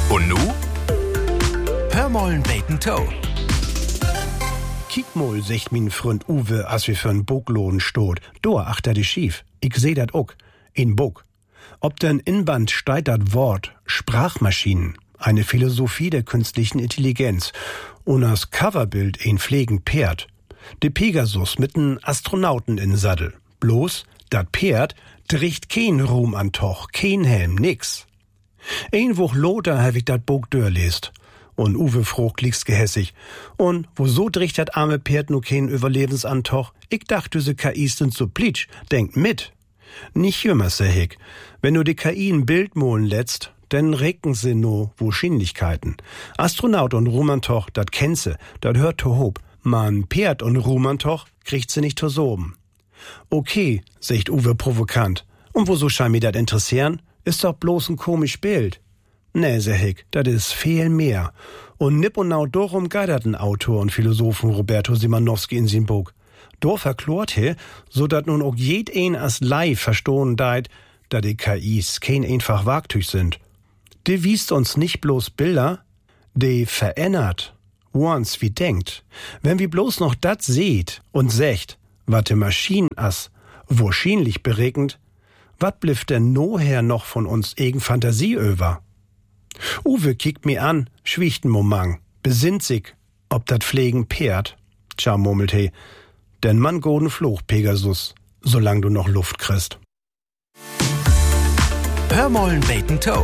Und nu? Hör mollen beten Toe. Kiek mal, sagt min Freund Uwe, als wir für'n Boglohn stot. Dor achter die schief. Ich seh dat ook. In Bog. Ob denn Inband steigt dat Wort Sprachmaschinen, eine Philosophie der künstlichen Intelligenz, und das Coverbild ein pflegen Pferd. De Pegasus mit n Astronauten in Sattel. Bloß, dat Pferd dricht kein Ruhm an Toch, kein Helm, nix. Ein Woch loter hab ich dat Bog dörlest. Und Uwe frug liegst gehässig. Und wo so dricht dat arme Pferd no kein Überlebensantoch? Ich dachte, se KIs sind so plitsch, denkt mit. Nicht jümmer, seh ich. Wenn du die KI ein Bild molen lätst, denn recken se no Wahrscheinlichkeiten. Astronaut und Rumantoch, dat kennt se, dat hört to hob. Man Pferd und Rumantoch kriegt se nicht to soben. Okay, sagt Uwe provokant. Und wo so scheint mir dat interessieren? Ist doch bloß ein komisch Bild. Nee, seh ich, dat is viel mehr. Und nipp und nau dorum geiderten Autor und Philosophen Roberto Simanowski in sin Buch. Dor verklort he, so dat nun auch jed een as Lei verstohlen deit, da die KIs kein einfach Wagtüch sind. De wiest uns nicht bloß Bilder, de verändert, once wie denkt. Wenn wir bloß noch dat seht und secht, wat de Maschinen as wahrscheinlich beregend, wat blifft denn noher noch von uns egen Fantasie über? Uwe kickt mir an, schwiegt n Moment, besinnt sich, ob dat pflegen Pferd. Tja, murmelt he, denn man goden Fluch, Pegasus, solang du noch Luft kriegst. Hör mollen beten Toe.